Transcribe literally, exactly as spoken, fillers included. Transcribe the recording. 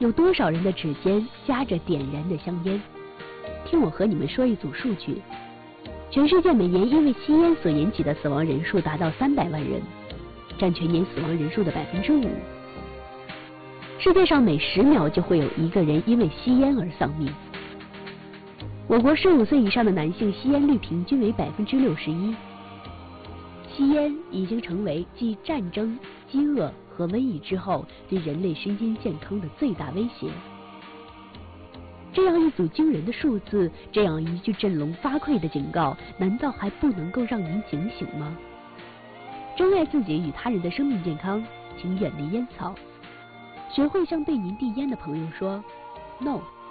有多少人的指尖夹着点燃的香烟？听我和你们说一组数据：全世界每年因为吸烟所引起的死亡人数达到三百万人，占全年死亡人数的百分之五。世界上每十秒就会有一个人因为吸烟而丧命。我国十五岁以上的男性吸烟率平均为百分之六十一。吸烟已经成为继战争、饥饿和瘟疫之后对人类身心健康的最大威胁。这样一组惊人的数字，这样一句振聋发聩的警告，难道还不能够让您警醒吗？珍爱自己与他人的生命健康，请远离烟草。学会向被您递烟的朋友说 “No”。